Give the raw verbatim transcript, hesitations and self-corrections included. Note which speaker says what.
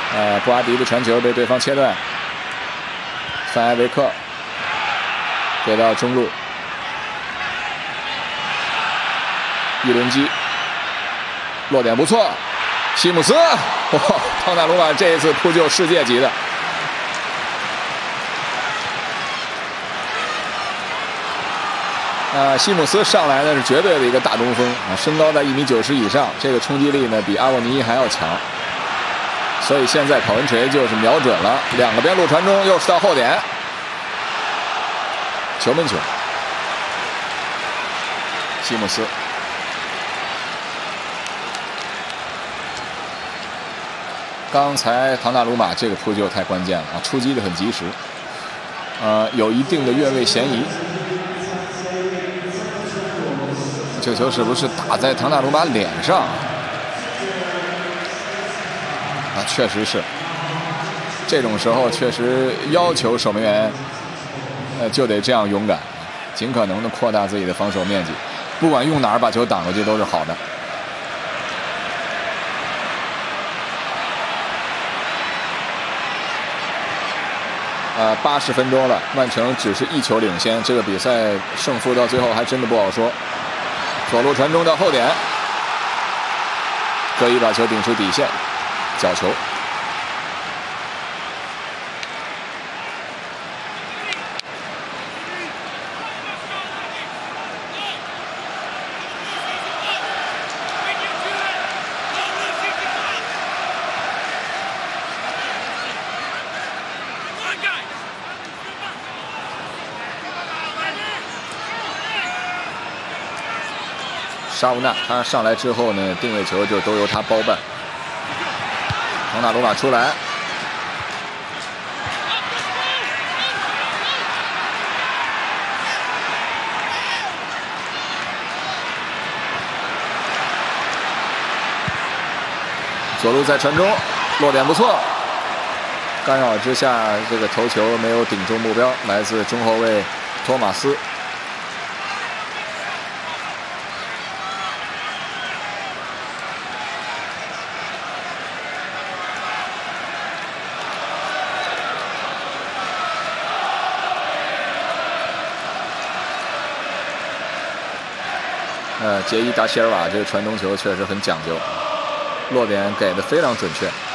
Speaker 1: 呃，布阿迪的传球被对方切断，范埃维克给到中路，一轮机，落点不错，西姆斯，哇，唐纳鲁马这一次扑救世界级的。呃，西姆斯上来呢是绝对的一个大中锋啊，身高在一米九十以上，这个冲击力呢比阿沃尼还要强。所以现在考文垂就是瞄准了两个边路传中，又是到后点，球门球。西姆斯，刚才唐纳鲁马这个扑救太关键了啊，出击的很及时，呃，有一定的越位嫌疑。这球是不是打在唐纳鲁马脸上？啊，确实是。这种时候确实要求守门员，呃，就得这样勇敢，尽可能的扩大自己的防守面积，不管用哪儿把球挡过去都是好的。呃，八十分钟了，曼城只是一球领先，这个比赛胜负到最后还真的不好说。左路传中到后点，可以把球顶出底线，角球。沙乌纳他上来之后呢，定位球就都由他包办。唐纳鲁马出来，左路再传中，落点不错，干扰之下，这个头球没有顶中目标，来自中后卫托马斯。呃，杰伊达席尔瓦这个传中球确实很讲究，落点给的非常准确。